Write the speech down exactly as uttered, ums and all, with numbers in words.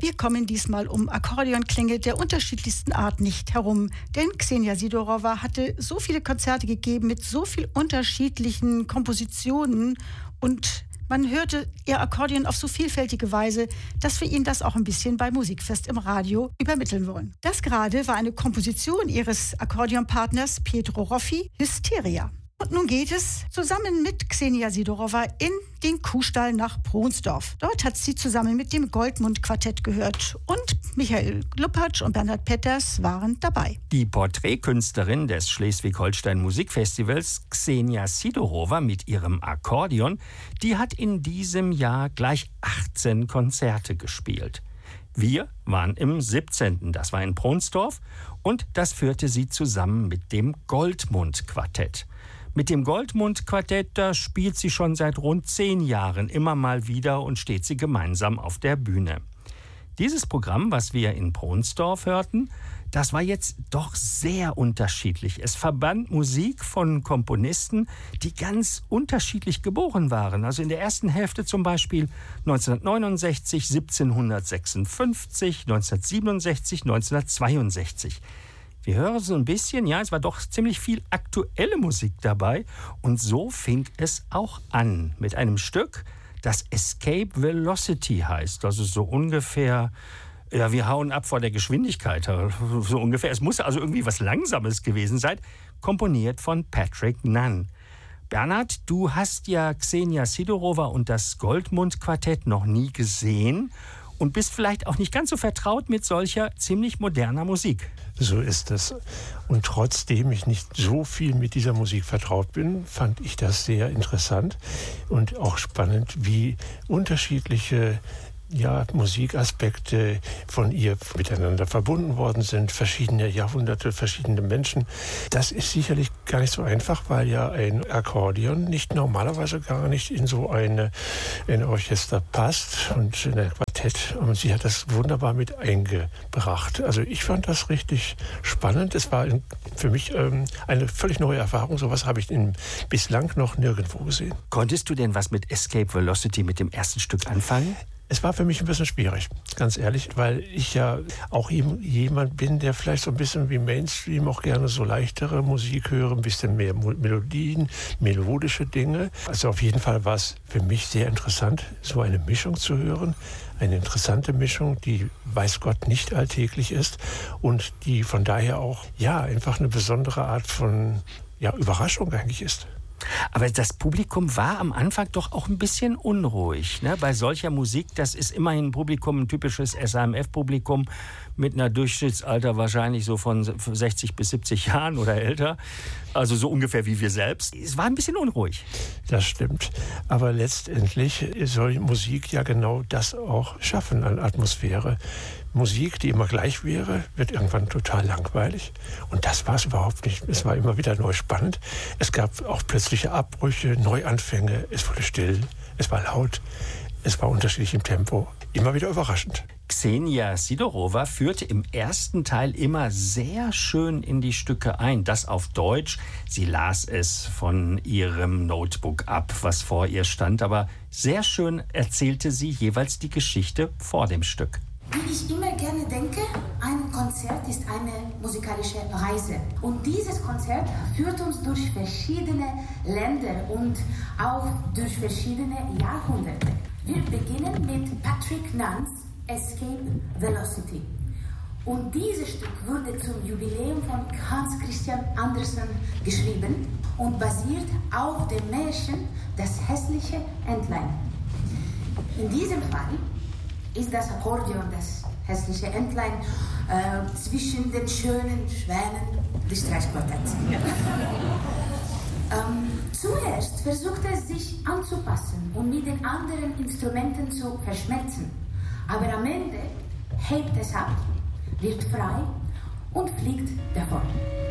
Wir kommen diesmal um Akkordeonklänge der unterschiedlichsten Art nicht herum. Denn Ksenia Sidorova hatte so viele Konzerte gegeben mit so viel unterschiedlichen Kompositionen und man hörte ihr Akkordeon auf so vielfältige Weise, dass wir Ihnen das auch ein bisschen bei Musikfest im Radio übermitteln wollen. Das gerade war eine Komposition ihres Akkordeonpartners Pietro Roffi, Hysteria. Und nun geht es zusammen mit Ksenia Sidorova in den Kuhstall nach Pronsdorf. Dort hat sie zusammen mit dem Goldmund-Quartett gehört. Und Michael Lupatsch und Bernhard Petters waren dabei. Die Porträtkünstlerin des Schleswig-Holstein Musikfestivals, Ksenia Sidorova mit ihrem Akkordeon, die hat in diesem Jahr gleich achtzehn Konzerte gespielt. Wir waren im siebzehnten Das war in Pronsdorf. Und das führte sie zusammen mit dem Goldmund-Quartett. Mit dem Goldmund-Quartett, da spielt sie schon seit rund zehn Jahren immer mal wieder und steht sie gemeinsam auf der Bühne. Dieses Programm, was wir in Pronsdorf hörten, das war jetzt doch sehr unterschiedlich. Es verband Musik von Komponisten, die ganz unterschiedlich geboren waren. Also in der ersten Hälfte zum Beispiel neunzehnhundertneunundsechzig, siebzehnhundertsechsundfünfzig, neunzehnhundertsiebenundsechzig, neunzehnhundertzweiundsechzig. Wir hören so ein bisschen, ja, es war doch ziemlich viel aktuelle Musik dabei. Und so fing es auch an mit einem Stück, das Escape Velocity heißt. Also so ungefähr, ja, wir hauen ab vor der Geschwindigkeit, so ungefähr. Es muss also irgendwie was Langsames gewesen sein, komponiert von Patrick Nunn. Bernhard, du hast ja Ksenia Sidorova und das Goldmund-Quartett noch nie gesehen und bist vielleicht auch nicht ganz so vertraut mit solcher ziemlich moderner Musik. So ist es. Und trotzdem ich nicht so viel mit dieser Musik vertraut bin, fand ich das sehr interessant und auch spannend, wie unterschiedliche ja, Musikaspekte von ihr miteinander verbunden worden sind, verschiedene Jahrhunderte, verschiedene Menschen. Das ist sicherlich gar nicht so einfach, weil ja ein Akkordeon nicht normalerweise gar nicht in so eine, ein Orchester passt und in ein Quartett. Und sie hat das wunderbar mit eingebracht. Also ich fand das richtig spannend. Es war für mich ähm, eine völlig neue Erfahrung. Sowas habe ich in, bislang noch nirgendwo gesehen. Konntest du denn was mit Escape Velocity, mit dem ersten Stück anfangen? Es war für mich ein bisschen schwierig, ganz ehrlich, weil ich ja auch jemand bin, der vielleicht so ein bisschen wie Mainstream auch gerne so leichtere Musik höre, ein bisschen mehr Melodien, melodische Dinge. Also auf jeden Fall war es für mich sehr interessant, so eine Mischung zu hören. Eine interessante Mischung, die weiß Gott nicht alltäglich ist und die von daher auch ja einfach eine besondere Art von ja, Überraschung eigentlich ist. Aber das Publikum war am Anfang doch auch ein bisschen unruhig, ne? Bei solcher Musik, das ist immerhin ein Publikum, ein typisches S A M F-Publikum mit einer Durchschnittsalter wahrscheinlich so von sechzig bis siebzig Jahren oder älter. Also so ungefähr wie wir selbst. Es war ein bisschen unruhig. Das stimmt. Aber letztendlich soll Musik ja genau das auch schaffen an Atmosphäre. Musik, die immer gleich wäre, wird irgendwann total langweilig. Und das war es überhaupt nicht. Es war immer wieder neu spannend. Es gab auch plötzliche Abbrüche, Neuanfänge. Es wurde still, es war laut, es war unterschiedlich im Tempo. Immer wieder überraschend. Ksenia Sidorova führte im ersten Teil immer sehr schön in die Stücke ein. Das auf Deutsch. Sie las es von ihrem Notebook ab, was vor ihr stand. Aber sehr schön erzählte sie jeweils die Geschichte vor dem Stück. Wie ich immer gerne denke, ein Konzert ist eine musikalische Reise. Und dieses Konzert führt uns durch verschiedene Länder und auch durch verschiedene Jahrhunderte. Wir beginnen mit Patrick Nunns Escape Velocity. Und dieses Stück wurde zum Jubiläum von Hans Christian Andersen geschrieben und basiert auf dem Märchen Das hässliche Entlein. In diesem Fall ist das Akkordeon, das hässliche Entlein, äh, zwischen den schönen Schwänen des Streichquartetts. ähm, zuerst versucht es sich anzupassen und mit den anderen Instrumenten zu verschmelzen. Aber am Ende hebt es ab, wird frei und fliegt davon.